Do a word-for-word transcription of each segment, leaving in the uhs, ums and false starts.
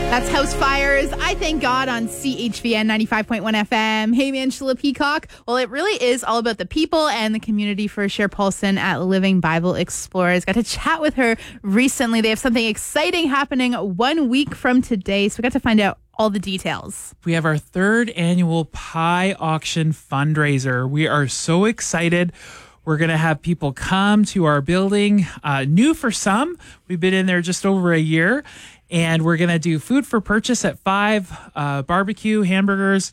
That's House Fires, I Thank God on C H V N ninety-five point one F M. Hey, Angela Peacock. Well, it really is all about the people and the community for Cher Paulson at Living Bible Explorers. Got to chat with her recently. They have something exciting happening one week from today, so we got to find out all the details. We have our third annual pie auction fundraiser. We are so excited. We're going to have people come to our building, uh, new for some. We've been in there just over a year. And we're going to do food for purchase at five, uh, barbecue, hamburgers,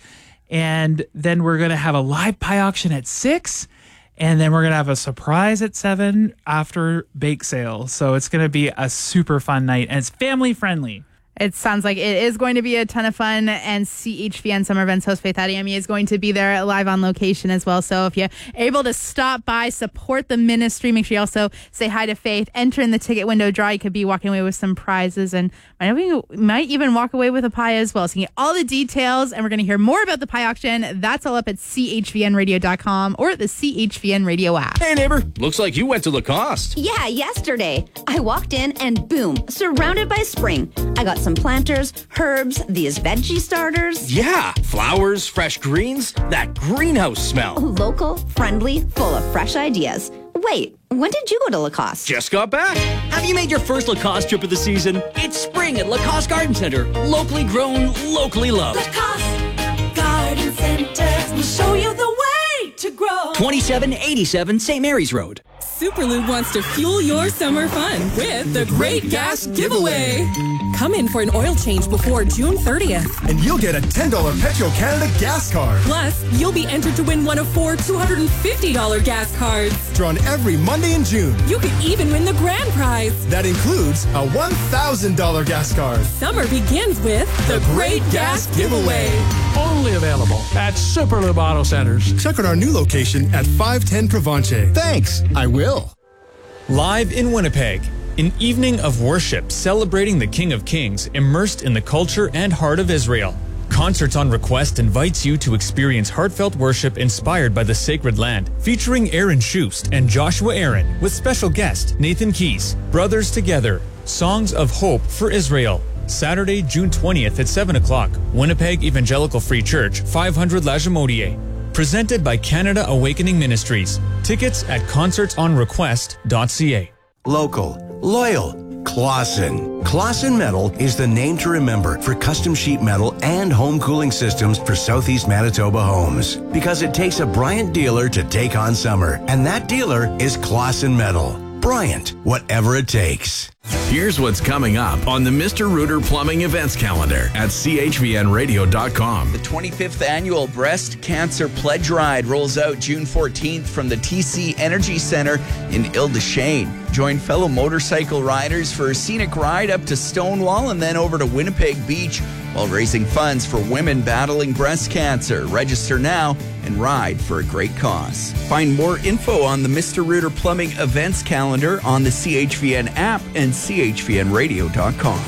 and then we're going to have a live pie auction at six, and then we're going to have a surprise at seven after bake sale. So it's going to be a super fun night, and it's family friendly. It sounds like it is going to be a ton of fun, and C H V N Summer Events host Faith Adeyemi is going to be there live on location as well. So if you're able to stop by, support the ministry, make sure you also say hi to Faith, enter in the ticket window draw. You could be walking away with some prizes, and you might even walk away with a pie as well. So you get all the details, and we're going to hear more about the pie auction. That's all up at C H V N radio dot com or the C H V N Radio app. Hey, neighbor. Looks like you went to Lacoste. Yeah, yesterday. I walked in and boom, surrounded by spring. I got some planters, herbs, these veggie starters. Yeah, flowers, fresh greens, that greenhouse smell. Local, friendly, full of fresh ideas. Wait, when did you go to Lacoste? Just got back. Have you made your first Lacoste trip of the season? It's spring at Lacoste Garden Center. Locally grown, locally loved. Lacoste Garden Center will show you the way to grow. twenty-seven eighty-seven Saint Mary's Road. Superlube wants to fuel your summer fun with the Great Gas Giveaway. Come in for an oil change before June thirtieth. And you'll get a ten dollars Petro-Canada gas card. Plus, you'll be entered to win one of four two hundred fifty dollars gas cards. Drawn every Monday in June. You could even win the grand prize. That includes a one thousand dollars gas card. Summer begins with the Great Gas Giveaway. Only available at Superlube Auto Centers. Check out our new location at five ten Provencher. Thanks, I will. Live in Winnipeg, an evening of worship celebrating the King of Kings, immersed in the culture and heart of Israel. Concerts on Request invites you to experience heartfelt worship inspired by the sacred land, featuring Aaron Schust and Joshua Aaron, with special guest Nathan Keys. Brothers Together, Songs of Hope for Israel. Saturday, June twentieth at seven o'clock, Winnipeg Evangelical Free Church, five hundred La Jamodier. Presented by Canada Awakening Ministries. Tickets at concerts on request dot c a. Local, loyal, Clausen. Clausen Metal is the name to remember for custom sheet metal and home cooling systems for Southeast Manitoba homes. Because it takes a Bryant dealer to take on summer, and that dealer is Clausen Metal. Bryant, whatever it takes. Here's what's coming up on the Mister Rooter Plumbing events calendar at C H V N radio dot com. The twenty-fifth annual Breast Cancer Pledge Ride rolls out June fourteenth from the T C Energy Center in Ile-des-Chênes. Join fellow motorcycle riders for a scenic ride up to Stonewall and then over to Winnipeg Beach while raising funds for women battling breast cancer. Register now and ride for a great cause. Find more info on the Mister Rooter Plumbing events calendar on the C H V N app and C H V N radio dot com.